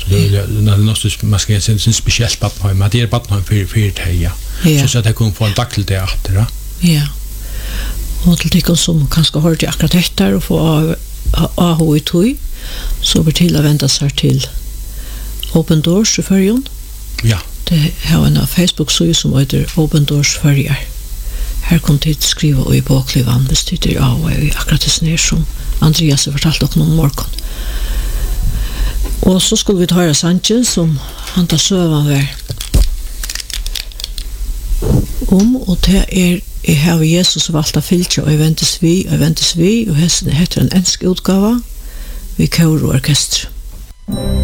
något man ska säga sin speciellt barnhem. Det är barnhem för det så att det kommer få en dag till teater. Ja. Och till de som kanske har det akkurat detta och få AHI så blir till att vända sig till Open Doors i Färjön. Ja. Det har en Facebook-sida som heter Open Doors Färjön. Här kom till att skriva i baklivan hvis det är AHI akkurat det snär som Andreas har fortalt oss någon morgon. Och så skulle vi höra Sanchez som han tar sövan där och det är I have Jesus valt att fylka och eventus vi och hesten heter en ensk utgava vi kör orkester.